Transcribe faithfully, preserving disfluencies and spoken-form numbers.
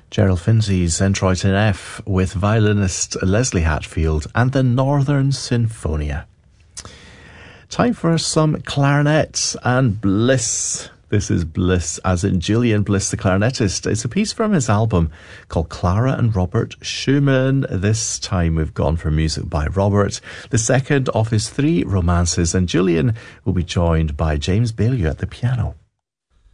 Gerald Finzi's Entroit in F with violinist Leslie Hatfield and the Northern Sinfonia. Time for some clarinets and Bliss. This is Bliss, as in Julian Bliss, the clarinetist. It's a piece from his album called Clara and Robert Schumann. This time we've gone for music by Robert, the second of his three romances, and Julian will be joined by James Baillieu at the piano.